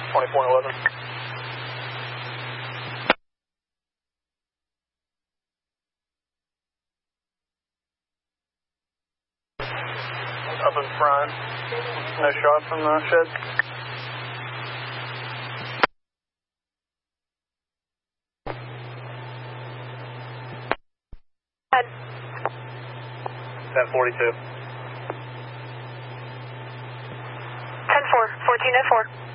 2411. Up in front. No shot from the shed. That 42. 10-4, 14-4.